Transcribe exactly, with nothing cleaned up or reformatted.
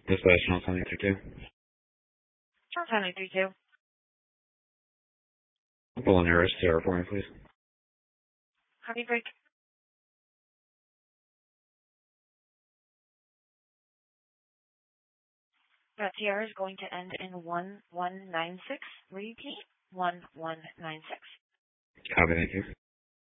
Dispatch on seven three two. John seven three two. Pull on your T R for me, please. Copy break. That T R is going to end in one one nine six. Repeat, one one nine six. Copy, thank you.